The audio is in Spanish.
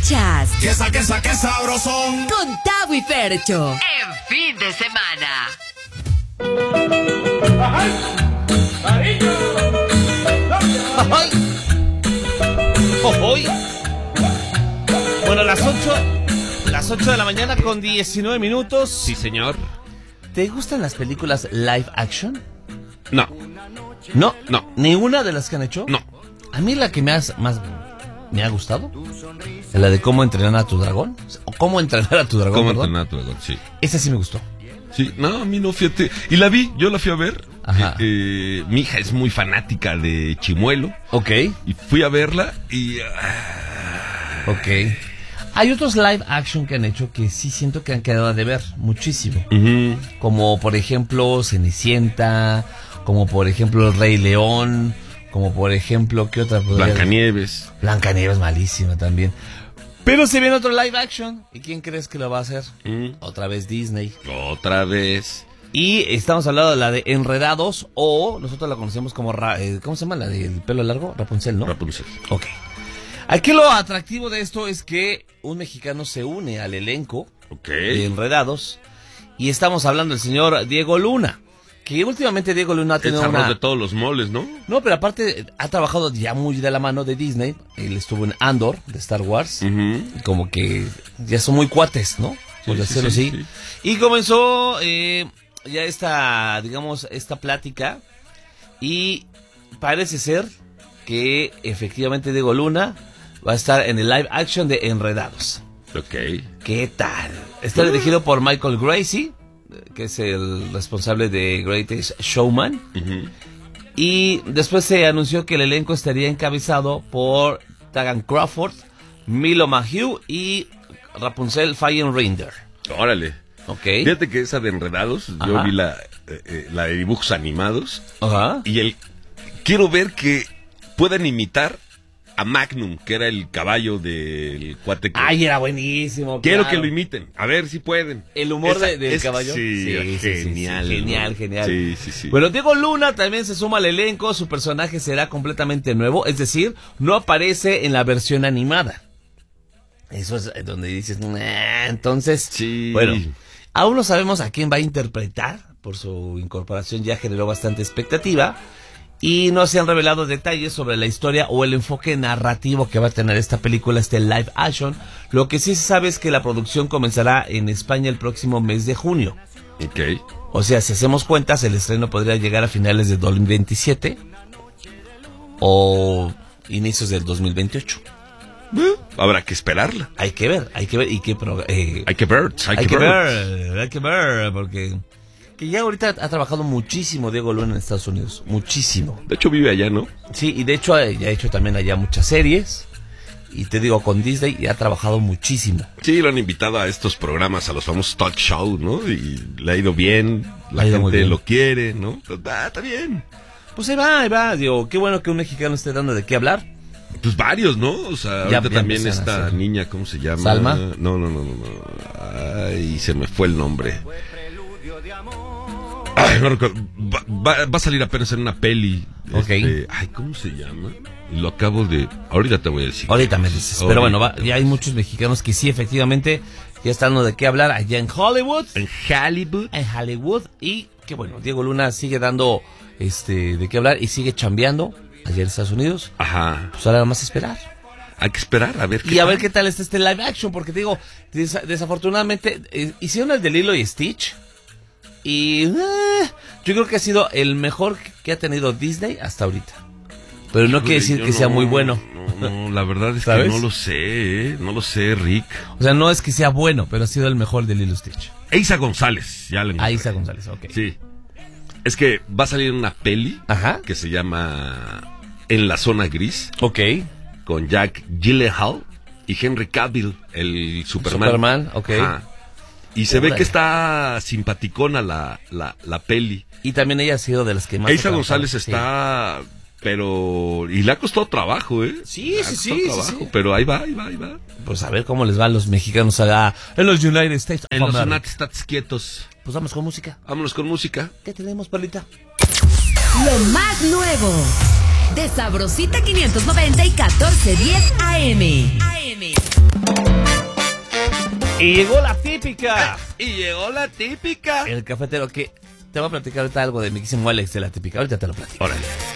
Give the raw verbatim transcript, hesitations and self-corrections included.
Escuchas Que saque, que saque sabrosón con Tavo y Fercho en fin de semana. ¡Ay! ¡Cariño! ¡Ay! ¡Ojoy! Bueno, las ocho, las ocho de la mañana con diecinueve minutos. Sí, señor. ¿Te gustan las películas live action? No. No, No. ¿Ninguna de las que han hecho? No. A mí la que me has, más me ha gustado es la de cómo entrenar a tu dragón. O cómo entrenar a tu dragón, ¿Cómo perdón. entrenar a tu dragón? Sí. Esa sí me gustó. Sí, no, a mí no, fíjate. Y la vi, yo la fui a ver. Ajá. Eh, eh, mi hija es muy fanática de Chimuelo. Ok. Y fui a verla y... ah, Ok. Hay otros live action que han hecho que sí siento que han quedado a deber muchísimo. uh-huh. Como por ejemplo Cenicienta, como por ejemplo El Rey León, como por ejemplo, ¿qué otra? Blancanieves. Blancanieves, malísima también. Pero se viene otro live action. ¿Y quién crees que lo va a hacer? Mm. Otra vez Disney. Otra vez. Y estamos hablando de la de Enredados, o nosotros la conocemos como, Ra- eh, ¿cómo se llama? La del pelo largo, Rapunzel, ¿no? Rapunzel. Ok. Aquí lo atractivo de esto es que un mexicano se une al elenco Ok. de Enredados. Y estamos hablando del señor Diego Luna. Que últimamente Diego Luna ha Es tenido arroz una... de todos los moles, ¿no? No, pero aparte ha trabajado ya muy de la mano de Disney. Él estuvo en Andor, de Star Wars. Uh-huh. Como que ya son muy cuates, ¿no? Por Sí, decirlo sí, así. sí, Y comenzó eh, ya esta, digamos, esta plática. Y parece ser que efectivamente Diego Luna va a estar en el live action de Enredados. Ok. ¿Qué tal? Está dirigido por Michael Gracie, que es el responsable de Greatest Showman. Uh-huh. Y después se anunció que el elenco estaría encabezado por Tagan Crawford, Milo Maheu y Rapunzel Fire-Rinder. Órale. Ok. Fíjate que esa de Enredados, Ajá. yo vi la, eh, eh, la de dibujos animados. Ajá. Y el quiero ver que puedan imitar a Magnum, que era el caballo del cuate que... Ay, era buenísimo. Quiero claro. que lo imiten, a ver si pueden. El humor Esa- de- del es- caballo. Sí, Sí, sí, sí, genial. sí, genial, ¿no? genial. Sí, sí, sí. Bueno, Diego Luna también se suma al elenco. Su personaje será completamente nuevo, es decir, no aparece en la versión animada. Eso es donde dices, "Nah", entonces, Sí. bueno, aún no sabemos a quién va a interpretar. Por su incorporación ya generó bastante expectativa. Y no se han revelado detalles sobre la historia o el enfoque narrativo que va a tener esta película, este live action. Lo que sí se sabe es que la producción comenzará en España el próximo mes de junio. Ok. O sea, si hacemos cuentas, el estreno podría llegar a finales de dos mil veintisiete o inicios del dos mil veintiocho. Eh, Habrá que esperarla. Hay que ver, hay que ver y que... pro- eh, Hay que ver, hay, hay que, que ver. ver, hay que ver, porque... Que ya ahorita ha trabajado muchísimo Diego Luna en Estados Unidos, muchísimo. De hecho vive allá, ¿no? Sí, y de hecho eh, ya ha hecho también allá muchas series. Y te digo, con Disney y ha trabajado muchísimo. Sí, lo han invitado a estos programas, a los famosos talk show, ¿no? Y le ha ido bien, la Ha ido muy gente bien. lo quiere, ¿no? Ah, está bien. Pues ahí va, ahí va. Digo, qué bueno que un mexicano esté dando de qué hablar. Pues varios, ¿no? O sea, Ya- ahorita ya también empiezan a esta hacer. niña, ¿cómo se llama? ¿Salma? No, no, no, no, no. Ay, se me fue el nombre. Ay, no recuerdo. Va, va- va a salir apenas en una peli. Ok. Este, ay, ¿cómo se llama? Y lo acabo de... Ahorita te voy a decir. Ahorita me dices. Ahorita. Pero bueno, va- ya hay muchos mexicanos que sí, efectivamente, ya están dando de qué hablar allá en Hollywood. En Hollywood. En Hollywood. Y que bueno, Diego Luna sigue dando este de qué hablar y sigue chambeando allá en Estados Unidos. Ajá. Pues ahora nada más esperar. Hay que esperar a ver qué Y a ver tal. qué tal está este live action, porque te digo, des- desafortunadamente eh, hicieron el de Lilo y Stitch. Y eh, yo creo que ha sido el mejor que ha tenido Disney hasta ahorita. Pero no quiere decir Yo que no, sea muy bueno. No, no, la verdad es ¿Sabes? que no lo sé, ¿eh? No lo sé, Rick. O sea, no es que sea bueno, pero ha sido el mejor de Lilo y Stitch. Eiza González, ya le encontré. Aiza González, ok. Sí. Es que va a salir una peli Ajá. que se llama En la zona gris, Ok. con Jack Gyllenhaal y Henry Cavill, el Superman. Superman, ok. Ajá. Y se ve Órale. que está simpaticona la, la, la peli. Y también ella ha sido de las que más... Eiza ha González trabajado, está... Pero... Y le ha costado trabajo, ¿eh? Sí, Le ha sí, costado sí, sí, trabajo, sí. Pero ahí va, ahí va, ahí va. sí. Pues a ver cómo les va a los mexicanos allá en los United States of En los America. United States quietos. Pues vamos con música. Vámonos con música. ¿Qué tenemos, Perlita? Lo más nuevo de Sabrosita quinientos noventa y catorce diez A M. A M. Y llegó la típica. Y llegó la típica. El cafetero que te voy a platicar ahorita algo de mi quísimo Alex de la típica. Ahorita te lo platico. Órale.